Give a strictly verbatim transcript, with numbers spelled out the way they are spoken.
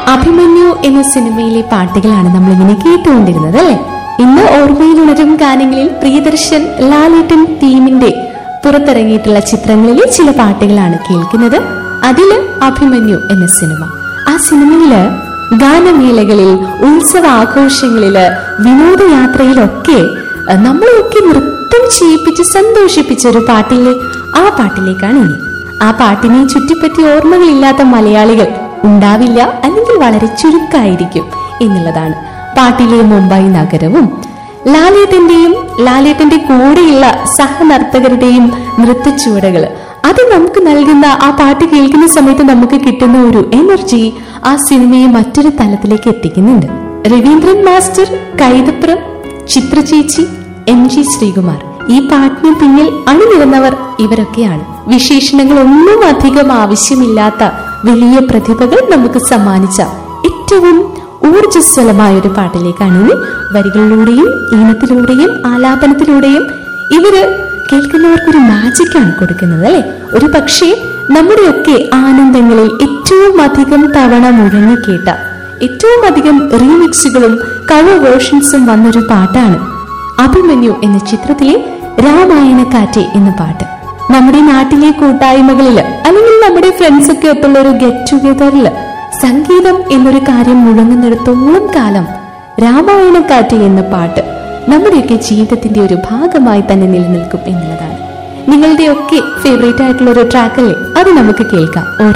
അഭിമന്യു എന്ന സിനിമയിലെ പാട്ടുകളാണ് നമ്മൾ ഇങ്ങനെ കേട്ടുകൊണ്ടിരുന്നത് അല്ലെ. ഇന്ന് ഓർമ്മയിലുണരും ഗാനങ്ങളിൽ പ്രിയദർശൻ ലാലേട്ടൻ ടീമിന്റെ പുറത്തിറങ്ങിയിട്ടുള്ള ചിത്രങ്ങളിലെ ചില പാട്ടുകളാണ് കേൾക്കുന്നത്. അതില് അഭിമന്യു എന്ന സിനിമ. ആ സിനിമയില് ഗാനമേളകളിൽ, ഉത്സവ ആഘോഷങ്ങളില്, വിനോദയാത്രയിലൊക്കെ നമ്മളെയൊക്കെ നൃത്തം ചെയ്യിപ്പിച്ച് സന്തോഷിപ്പിച്ച ഒരു പാട്ടിലെ ആ പാട്ടിലേക്കാണ് ഇനി. ആ പാട്ടിനെ ചുറ്റിപ്പറ്റി ഓർമ്മകളില്ലാത്ത മലയാളികൾ ഉണ്ടാവില്ല, അല്ലെങ്കിൽ വളരെ ചുരുക്കായിരിക്കും എന്നുള്ളതാണ്. പാട്ടിലെ മുംബൈ നഗരവും ലാലേട്ടന്റെയും ലാലേട്ടന്റെ കൂടെയുള്ള സഹനർത്തകരുടെയും നൃത്തച്ചുവടുകള്, അത് നമുക്ക് നൽകുന്ന, ആ പാട്ട് കേൾക്കുന്ന സമയത്ത് നമുക്ക് കിട്ടുന്ന ഒരു എനർജി ആ സിനിമയെ മറ്റൊരു തലത്തിലേക്ക് എത്തിക്കുന്നുണ്ട്. Raveendran master, Kaithapram, ചിത്രചേച്ചി, M G Sreekumar, ഈ പാട്ടിന് പിന്നിൽ അണിനിരുന്നവർ ഇവരൊക്കെയാണ്. വിശേഷണങ്ങൾ ഒന്നും അധികം ആവശ്യമില്ലാത്ത വലിയ പ്രതിഭകൾ നമുക്ക് സമ്മാനിച്ച ഏറ്റവും ഊർജ്ജസ്വലമായ ഒരു പാട്ടിലേക്കാണ് ഇനി. വരികളിലൂടെയും ഈണത്തിലൂടെയും ആലാപനത്തിലൂടെയും ഇവര് കേൾക്കുന്നവർക്കൊരു മാജിക്കാണ് കൊടുക്കുന്നത് അല്ലെ. ഒരു പക്ഷേ നമ്മുടെയൊക്കെ ആനന്ദങ്ങളിൽ ഏറ്റവും അധികം തവണ മുഴങ്ങിക്കേട്ട, ഏറ്റവും അധികം റീമിക്സുകളും കവർ വേർഷൻസും വന്നൊരു പാട്ടാണ് അഭിമന്യു എന്ന ചിത്രത്തിലെ രാമായണക്കാറ്റ് എന്ന പാട്ട്. നമ്മുടെ നാട്ടിലെ കൂട്ടായ്മകളില്, അല്ലെങ്കിൽ നമ്മുടെ ഫ്രണ്ട്സ് ഒക്കെ ഒത്തുള്ള ഒരു ഗെറ്റ് ടുഗെദറില് സംഗീതം എന്നൊരു കാര്യം മുഴങ്ങുന്നിടത്തോളം കാലം രാമായണക്കാറ്റ് എന്ന പാട്ട് നമ്മുടെയൊക്കെ ജീവിതത്തിന്റെ ഒരു ഭാഗമായി തന്നെ നിലനിൽക്കും എന്നുള്ളതാണ്. നിങ്ങളുടെയൊക്കെ ഫേവറേറ്റ് ആയിട്ടുള്ള ഒരു ട്രാക്കല്ലേ, അത് നമുക്ക് കേൾക്കാം. ഓർമ്മ